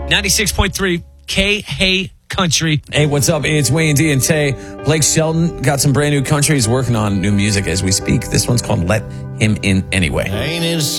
96.3 K Hey Country. Hey, what's up? It's Wayne D and Tay. Blake Shelton got some brand new country. He's working on new music as we speak. This one's called Let Him In Anyway. Ain't it